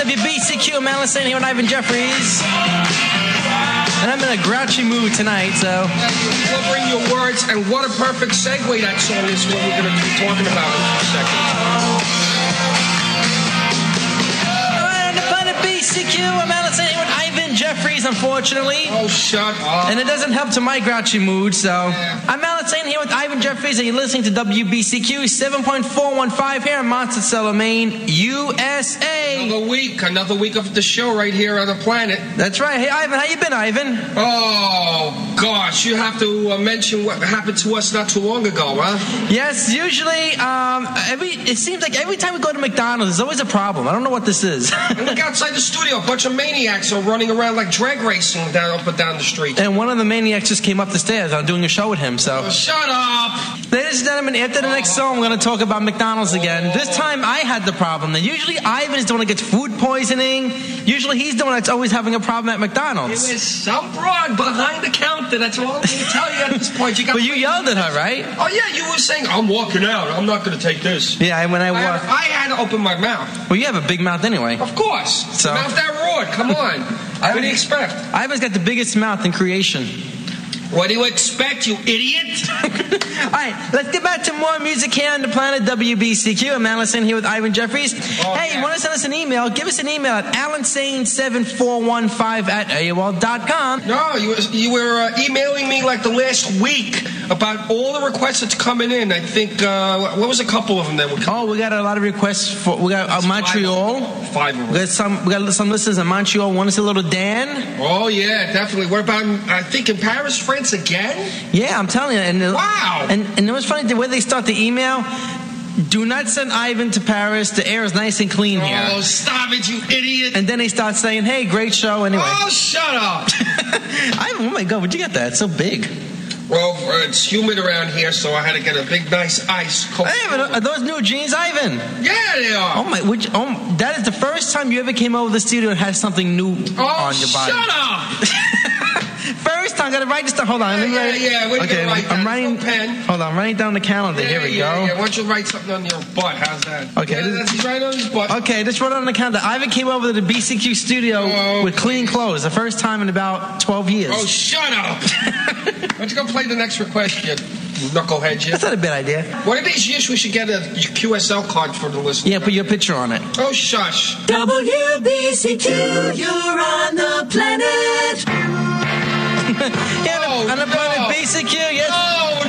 WBCQ. I'm Alan Saint here with Ivan Jeffries. And I'm in a grouchy mood tonight, so... Delivering your words, and what a perfect segue that song is what we're going to be talking about in a second. Alright, on the Planet BCQ, I'm Alan Saint here with Ivan Jeffries, unfortunately. Oh, shut up. And it doesn't help to my grouchy mood, so... I'm Alan Saint here with Ivan Jeffries, and you're listening to WBCQ 7.415 here in Monticello, Maine, USA. Another week of the show right here on the planet. That's right. Hey, Ivan, how you been, Ivan? Oh, gosh, you have to mention what happened to us not too long ago, huh? Yes, usually, it seems like every time we go to McDonald's, there's always a problem. I don't know what this is. And look outside the studio, a bunch of maniacs are running around like drag racing up and down the street. And one of the maniacs just came up the stairs. I'm doing a show with him, so... Oh, shut up! Ladies and gentlemen, after the next song, we're going to talk about McDonald's again. This time, I had the problem. Now, usually, Ivan's the one that gets food poisoning. Usually, he's the one that's always having a problem at McDonald's. There was some broad behind the counter. That's all I'm going to tell you at this point. But you yelled at her, right? Oh, yeah, you were saying, I'm walking out. I'm not going to take this. Yeah, when I walked... I had to open my mouth. Well, you have a big mouth anyway. Of course. So... Mouth that roared. Come on. What do you expect? Ivan's got the biggest mouth in creation. What do you expect, you idiot? All right, let's get back to more music here on the planet WBCQ. I'm Alan here with Ivan Jeffries. Hey, you want to send us an email? Give us an email at alansane7415@AOL.com. No, you were emailing me like the last week about all the requests that's coming in. I think, what was a couple of them that were coming? Oh, we got a lot of requests for, we got Montreal. Five of them. We got some listeners in Montreal. One is a little Dan. Oh, yeah, definitely. What about, I think, in Paris, France again? Yeah, I'm telling you. And, wow. And it was funny, the way they start the email, do not send Ivan to Paris. The air is nice and clean here. Oh, stop it, you idiot. And then they start saying, hey, great show anyway. Oh, shut up. Ivan, oh my God, where'd you get that? It's so big. Well, it's humid around here, so I had to get a big, nice ice. Hey, are those new jeans, Ivan? Yeah, they are. Oh, my. That is the first time you ever came over the studio and had something new on your body. Shut up. First time, I gotta write this down. Hold on. Yeah. What are you gonna write down? I'm writing. Pen. Hold on, I'm writing down the calendar. Here we go. Yeah. Why don't you write something on your butt? How's that? Okay. He's right on his butt. Okay, just write it on the calendar. Ivan came over to the BCQ studio with clean clothes. The first time in about 12 years. Oh, shut up! Why don't you go play the next request, you knucklehead, you? That's not a bad idea. One of these years we should get a QSL card for the listeners. Yeah, put your picture on it. Oh, shush. WBCQ, you're on the planet. On the planet BCQ, yes. No,